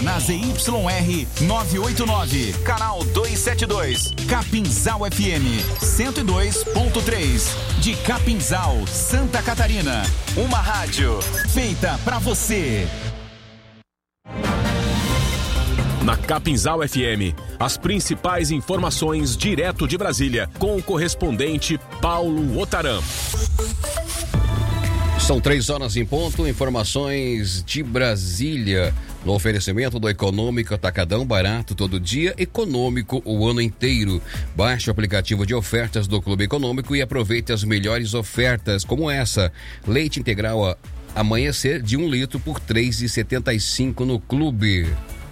na ZYR 989, canal 272, Capinzal FM 102.3, de Capinzal, Santa Catarina. Uma rádio feita pra você. Na Capinzal FM, as principais informações direto de Brasília, com o correspondente Paulo Otaran. São 3h em ponto, informações de Brasília. No oferecimento do Econômico Atacadão, barato todo dia, econômico o ano inteiro. Baixe o aplicativo de ofertas do Clube Econômico e aproveite as melhores ofertas, como essa. Leite integral Amanhecer de 1 litro por R$ 3,75 no Clube.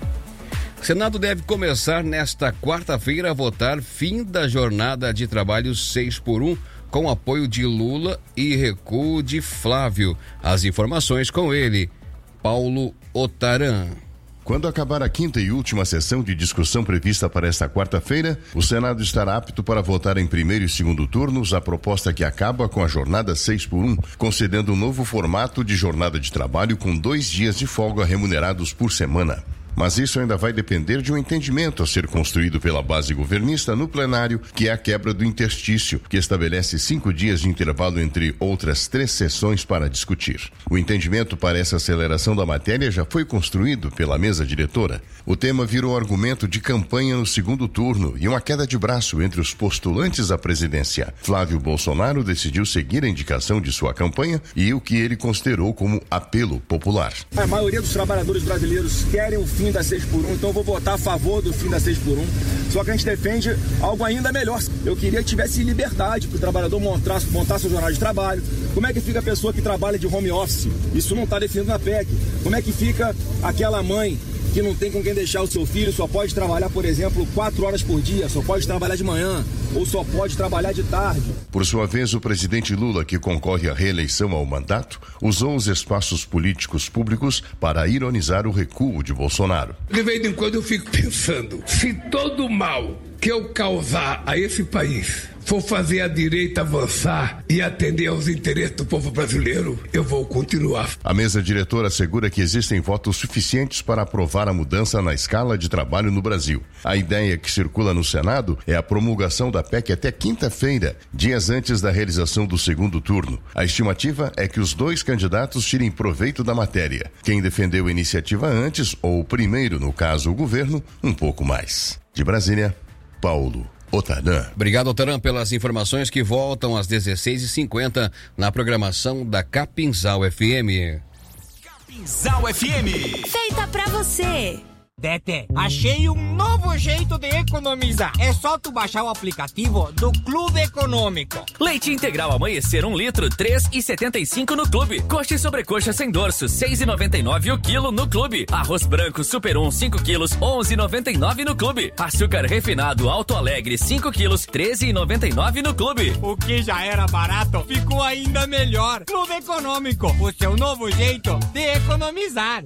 O Senado deve começar nesta quarta-feira a votar fim da jornada de trabalho 6x1, com apoio de Lula e recuo de Flávio. As informações com ele, Paulo Otaran. Quando acabar a quinta e última sessão de discussão prevista para esta quarta-feira, o Senado estará apto para votar em primeiro e segundo turnos a proposta que acaba com a jornada 6x1, concedendo um novo formato de jornada de trabalho com 2 dias de folga remunerados por semana. Mas isso ainda vai depender de um entendimento a ser construído pela base governista no plenário, que é a quebra do interstício, que estabelece 5 dias de intervalo entre outras 3 sessões para discutir. O entendimento para essa aceleração da matéria já foi construído pela mesa diretora. O tema virou argumento de campanha no segundo turno e uma queda de braço entre os postulantes à presidência. Flávio Bolsonaro decidiu seguir a indicação de sua campanha e o que ele considerou como apelo popular. A maioria dos trabalhadores brasileiros querem o fim da 6x1, então eu vou votar a favor do fim da 6x1. Só que a gente defende algo ainda melhor. Eu queria que tivesse liberdade para o trabalhador montar seu jornal de trabalho. Como é que fica a pessoa que trabalha de home office? Isso não está definido na PEC. Como é que fica aquela mãe que não tem com quem deixar o seu filho, só pode trabalhar, por exemplo, 4 horas por dia, só pode trabalhar de manhã ou só pode trabalhar de tarde? Por sua vez, o presidente Lula, que concorre à reeleição ao mandato, usou os espaços políticos públicos para ironizar o recuo de Bolsonaro. De vez em quando eu fico pensando, se todo o mal que eu causar a esse país for fazer a direita avançar e atender aos interesses do povo brasileiro, eu vou continuar. A mesa diretora assegura que existem votos suficientes para aprovar a mudança na escala de trabalho no Brasil. A ideia que circula no Senado é a promulgação da PEC até quinta-feira, dias antes da realização do segundo turno. A estimativa é que os 2 candidatos tirem proveito da matéria. Quem defendeu a iniciativa antes, ou primeiro, no caso o governo, um pouco mais. De Brasília, Paulo Otaran. Obrigado, Otaran, pelas informações que voltam às 16h50 na programação da Capinzal FM. Capinzal FM. Feita pra você. Tete, achei um novo jeito de economizar. É só tu baixar o aplicativo do Clube Econômico. Leite integral Amanhecer 1 litro, R$ 3,75 no Clube. Coxa e sobrecoxa sem dorso, R$ 6,99 o quilo no Clube. Arroz branco Super 1, 5 quilos, R$ 11,99 no Clube. Açúcar refinado Alto Alegre, 5 quilos, R$ 13,99 no Clube. O que já era barato, ficou ainda melhor. Clube Econômico, o seu novo jeito de economizar.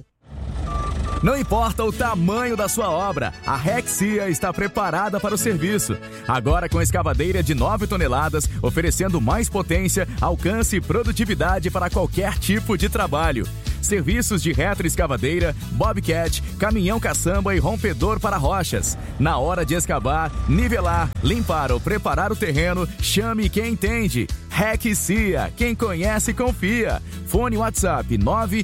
Não importa o tamanho da sua obra, a Rexia está preparada para o serviço. Agora com escavadeira de 9 toneladas, oferecendo mais potência, alcance e produtividade para qualquer tipo de trabalho. Serviços de retroescavadeira, bobcat, caminhão caçamba e rompedor para rochas. Na hora de escavar, nivelar, limpar ou preparar o terreno, chame quem entende. Rexia, quem conhece confia. Fone WhatsApp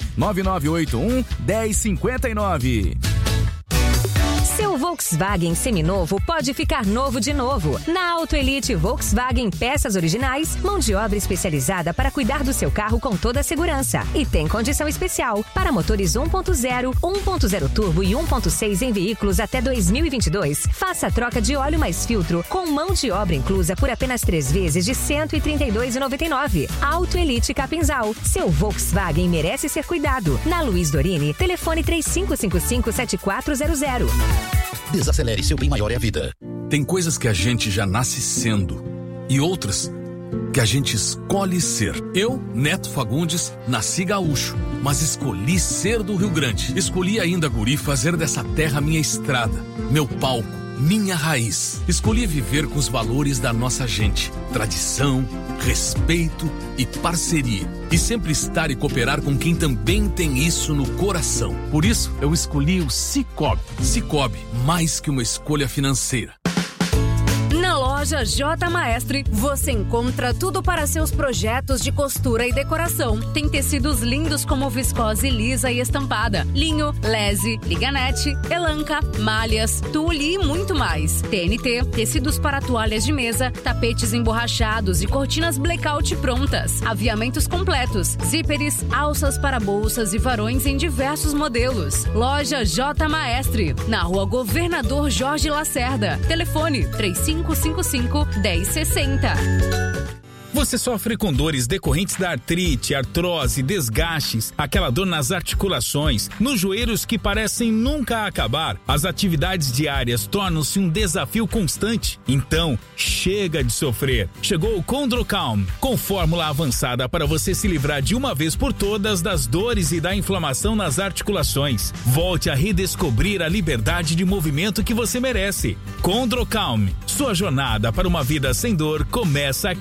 99981-1059. Seu Volkswagen seminovo pode ficar novo de novo. Na Auto Elite Volkswagen Peças Originais, mão de obra especializada para cuidar do seu carro com toda a segurança. E tem condição especial para motores 1.0, 1.0 turbo e 1.6 em veículos até 2022. Faça a troca de óleo mais filtro com mão de obra inclusa por apenas 3 vezes de R$ 132,99. Auto Elite Capinzal. Seu Volkswagen merece ser cuidado. Na Luiz Dorini, telefone 3555-7400. Desacelere, seu bem maior é a vida. Tem coisas que a gente já nasce sendo e outras que a gente escolhe ser. Eu, Neto Fagundes, nasci gaúcho, mas escolhi ser do Rio Grande. Escolhi ainda, guri, fazer dessa terra minha estrada, meu palco, minha raiz. Escolhi viver com os valores da nossa gente: tradição, respeito e parceria. E sempre estar e cooperar com quem também tem isso no coração. Por isso, eu escolhi o Cicobi. Cicobi, mais que uma escolha financeira. Na loja J Maestre, você encontra tudo para seus projetos de costura e decoração. Tem tecidos lindos como viscose lisa e estampada, linho, lese, liganete, elanca, malhas, tule e muito mais. TNT, tecidos para toalhas de mesa, tapetes emborrachados e cortinas blackout prontas. Aviamentos completos, zíperes, alças para bolsas e varões em diversos modelos. Loja J Maestre, na Rua Governador Jorge Lacerda. Telefone 3555-1060. Você sofre com dores decorrentes da artrite, artrose, desgastes, aquela dor nas articulações, nos joelhos que parecem nunca acabar? As atividades diárias tornam-se um desafio constante? Então, chega de sofrer. Chegou o Condrocalm, com fórmula avançada para você se livrar de uma vez por todas das dores e da inflamação nas articulações. Volte a redescobrir a liberdade de movimento que você merece. Condrocalm, sua jornada para uma vida sem dor começa aqui.